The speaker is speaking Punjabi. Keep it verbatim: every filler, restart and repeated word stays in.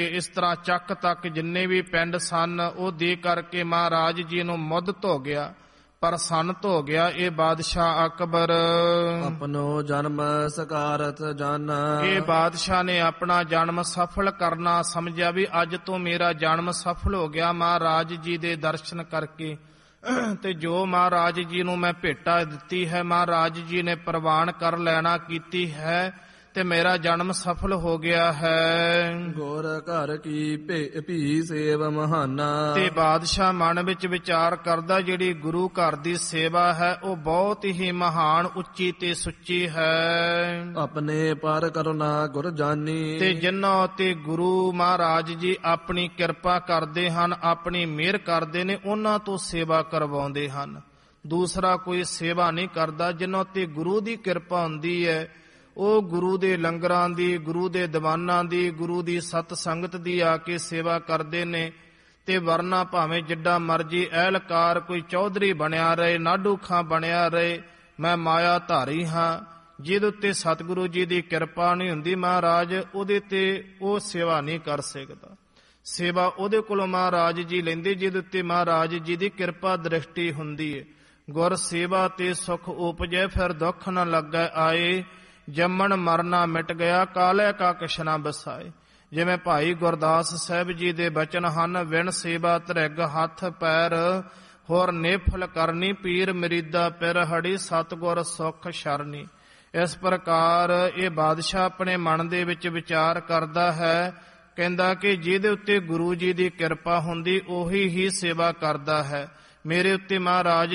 ਇਸ ਤਰ੍ਹਾਂ ਚੱਕ ਤੱਕ ਜਿੰਨੇ ਵੀ ਪਿੰਡ ਸਨ ਉਹ ਦੇ ਕਰਕੇ ਮਹਾਰਾਜ ਜੀ ਨੂੰ ਮੁੱਦਤ ਹੋ ਗਿਆ, ਪ੍ਰਸੰਨਤ ਹੋ ਗਿਆ। ਇਹ ਬਾਦਸ਼ਾਹ ਅਕਬਰ ਆਪਣੋ ਜਨਮ ਸਕਾਰਤ ਜਾਨਾ। ਇਹ ਬਾਦਸ਼ਾਹ ਨੇ ਆਪਣਾ ਜਨਮ ਸਫਲ ਕਰਨਾ ਸਮਝਿਆ ਵੀ ਅੱਜ ਤੋਂ ਮੇਰਾ ਜਨਮ ਸਫਲ ਹੋ ਗਿਆ ਮਹਾਰਾਜ ਜੀ ਦੇ ਦਰਸ਼ਨ ਕਰਕੇ। ਤੇ ਜੋ ਮਹਾਰਾਜ ਜੀ ਨੂੰ ਮੈਂ ਭੇਟਾ ਦਿੱਤੀ ਹੈ ਮਹਾਰਾਜ ਜੀ ਨੇ ਪ੍ਰਵਾਨ ਕਰ ਲੈਣਾ ਕੀਤੀ ਹੈ ਤੇ ਮੇਰਾ ਜਨਮ ਸਫਲ ਹੋ ਗਿਆ ਹੈ। ਗੁਰ ਘਰ ਕੀ ਭੀ ਸੇਵ ਮਹਾਨਾ। ਤੇ ਬਾਦਸ਼ਾਹ ਮਨ ਵਿੱਚ ਵਿਚਾਰ ਕਰਦਾ ਜਿਹੜੀ ਗੁਰੂ ਘਰ ਦੀ ਸੇਵਾ ਹੈ ਉਹ ਬਹੁਤ ਹੀ ਮਹਾਨ, ਉੱਚੀ ਤੇ ਸੁੱਚੀ ਹੈ। ਆਪਣੇ ਪਰ ਕਰੁਣਾ ਗੁਰ ਜਾਨੀ। ਤੇ ਜਿਨ੍ਹਾਂ ਤੇ ਗੁਰੂ ਮਹਾਰਾਜ ਜੀ ਆਪਣੀ ਕਿਰਪਾ ਕਰਦੇ ਹਨ, ਆਪਣੀ ਮਿਹਰ ਕਰਦੇ ਨੇ, ਉਹਨਾਂ ਤੋਂ ਸੇਵਾ ਕਰਵਾਉਂਦੇ ਹਨ। ਦੂਸਰਾ ਕੋਈ ਸੇਵਾ ਨਹੀਂ ਕਰਦਾ। ਜਿਨ੍ਹਾਂ ਤੇ ਗੁਰੂ ਦੀ ਕਿਰਪਾ ਹੁੰਦੀ ਹੈ ਉਹ ਗੁਰੂ ਦੇ ਲੰਗਰਾਂ ਦੀ, ਗੁਰੂ ਦੇ ਦੀਵਾਨਾਂ ਦੀ, ਗੁਰੂ ਦੀ ਸਤ ਸੰਗਤ ਦੀ ਆ ਕੇ ਸੇਵਾ ਕਰਦੇ ਨੇ। ਤੇ ਵਰਨਾ ਭਾਵੇਂ ਜਿੱਡਾ ਮਰਜੀ ਅਹਿਲਕਾਰ ਕੋਈ ਚੌਧਰੀ ਬਣਿਆ ਰਹੇ, ਨਾਢੂ ਖਾਂ ਬਣਿਆ ਰਹੇ, ਮੈਂ ਮਾਇਆ ਧਾਰੀ ਹਾਂ। ਜਿਹਦੇ ਉੱਤੇ ਸਤਿਗੁਰੂ ਜੀ ਦੀ ਕਿਰਪਾ ਨਹੀਂ ਹੁੰਦੀ ਮਹਾਰਾਜ ਉਹਦੇ ਤੇ ਉਹ ਸੇਵਾ ਨਹੀਂ ਕਰ ਸਕਦਾ। ਸੇਵਾ ਉਹਦੇ ਕੋਲੋਂ ਮਹਾਰਾਜ ਜੀ ਲੈਂਦੇ ਜਿਹਦੇ ਉੱਤੇ ਮਹਾਰਾਜ ਜੀ ਦੀ ਕਿਰਪਾ ਦ੍ਰਿਸ਼ਟੀ ਹੁੰਦੀ ਹੈ। ਗੁਰ ਸੇਵਾ ਤੇ ਸੁਖ ਉਪਜੈ ਫਿਰ ਦੁੱਖ ਨ ਲੱਗੈ ਆਏ, ਜੰਮਣ ਮਰਨਾ ਮਿਟ ਗਿਆ ਕਾਲੇ ਕਾ ਕਿਛ ਨਾ ਬਸਾਏ। ਜਿਵੇਂ ਭਾਈ ਗੁਰਦਾਸ ਸਾਹਿਬ ਜੀ ਦੇ ਬਚਨ ਹਨ, ਵਿਣ ਸੇਵਾ ਧਰਿਗ ਹੱਥ ਪੈਰ ਹੋਰ ਨੇਫਲ ਕਰਨੀ, ਪੀਰ ਮਰੀਦਾ ਪਿਰ ਹੜੀ ਸਤਿਗੁਰ ਸੁਖ ਸ਼ਰਨੀ। ਇਸ ਪ੍ਰਕਾਰ ਇਹ ਬਾਦਸ਼ਾਹ ਆਪਣੇ ਮਨ ਦੇ ਵਿੱਚ ਵਿਚਾਰ ਕਰਦਾ ਹੈ, ਕਹਿੰਦਾ ਕਿ ਜਿਹਦੇ ਉੱਤੇ ਗੁਰੂ ਜੀ ਦੀ ਕਿਰਪਾ ਹੁੰਦੀ ਉਹੀ ਹੀ ਸੇਵਾ ਕਰਦਾ ਹੈ। ਮੇਰੇ ਉੱਤੇ ਮਹਾਰਾਜ